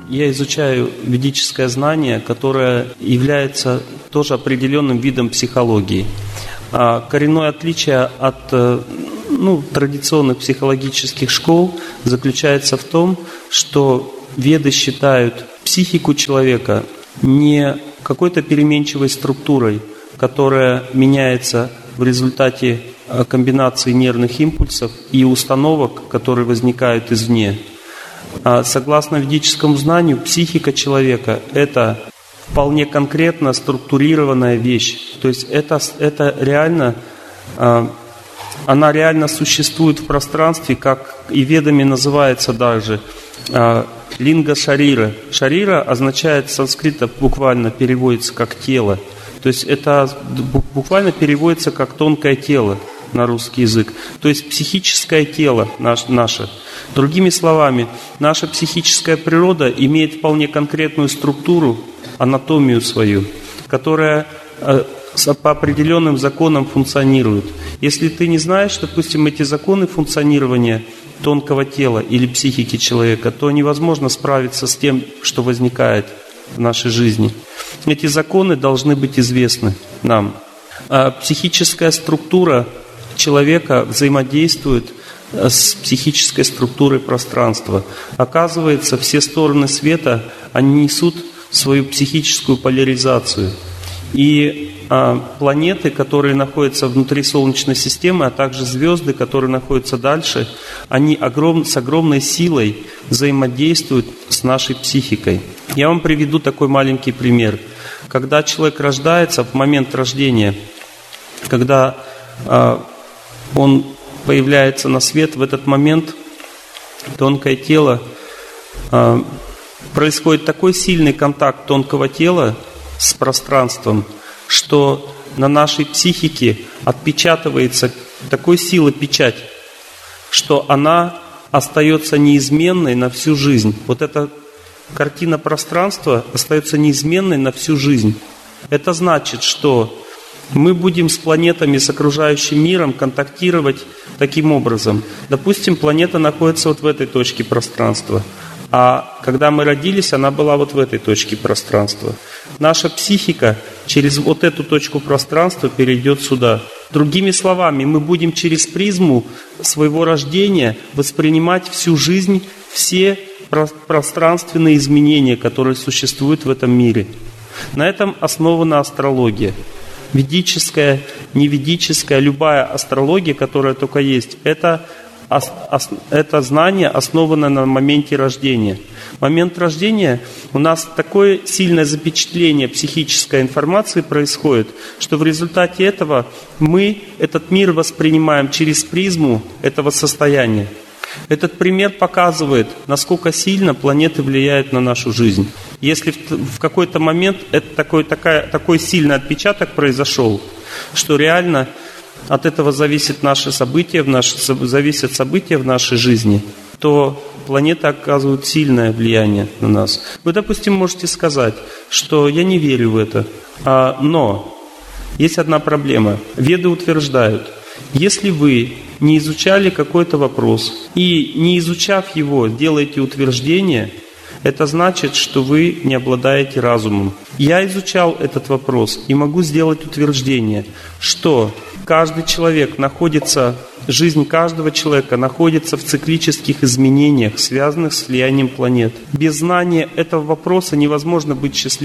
Я изучаю ведическое знание, которое является тоже определенным видом психологии. Коренное отличие от традиционных психологических школ заключается в том, что веды считают психику человека не какой-то переменчивой структурой, которая меняется в результате комбинации нервных импульсов и установок, которые возникают извне. Согласно ведическому знанию, психика человека – это вполне конкретно структурированная вещь. То есть это реально, она реально существует в пространстве, как и ведами называется даже линга шарира. Шарира означает с санскрита, буквально переводится как тело. То есть это буквально переводится как тонкое тело на русский язык. То есть психическое тело наше. Другими словами, наша психическая природа имеет вполне конкретную структуру, анатомию свою, которая по определенным законам функционирует. Если ты не знаешь, допустим, эти законы функционирования тонкого тела или психики человека, то невозможно справиться с тем, что возникает в нашей жизни. Эти законы должны быть известны нам. Психическая структура человека взаимодействует с психической структурой пространства. Оказывается, все стороны света, они несут свою психическую поляризацию. И планеты, которые находятся внутри Солнечной системы, а также звезды, которые находятся дальше, они с огромной силой взаимодействуют с нашей психикой. Я вам приведу такой маленький пример. Когда человек рождается, в момент рождения, когда он появляется на свет, в этот момент тонкое тело, происходит такой сильный контакт тонкого тела с пространством, что на нашей психике отпечатывается такой силы печать, что она остается неизменной на всю жизнь. Вот эта картина пространства остается неизменной на всю жизнь. Это значит, что мы будем с планетами, с окружающим миром контактировать таким образом. Допустим, планета находится вот в этой точке пространства, а когда мы родились, она была вот в этой точке пространства. Наша психика через вот эту точку пространства перейдет сюда. Другими словами, мы будем через призму своего рождения воспринимать всю жизнь, все пространственные изменения, которые существуют в этом мире. На этом основана астрология. Ведическая, неведическая, любая астрология, которая только есть, это знание, основанное на моменте рождения. В момент рождения у нас такое сильное запечатление психической информации происходит, что в результате этого мы этот мир воспринимаем через призму этого состояния. Этот пример показывает, насколько сильно планеты влияют на нашу жизнь. Если в какой-то момент такой сильный отпечаток произошел, что реально от этого зависят события в нашей жизни, то планеты оказывают сильное влияние на нас. Вы, допустим, можете сказать, что я не верю в это, но есть одна проблема. Веды утверждают, если вы не изучали какой-то вопрос и, не изучав его, делаете утверждение, это значит, что вы не обладаете разумом. Я изучал этот вопрос и могу сделать утверждение, что каждый человек жизнь каждого человека находится в циклических изменениях, связанных с влиянием планет. Без знания этого вопроса невозможно быть счастливым.